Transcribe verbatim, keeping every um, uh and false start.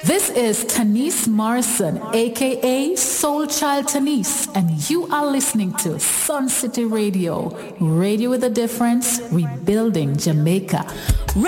This is Tanise Morrison, aka Soul Child Tanise, and you are listening to Sun City Radio, radio with a difference, rebuilding Jamaica.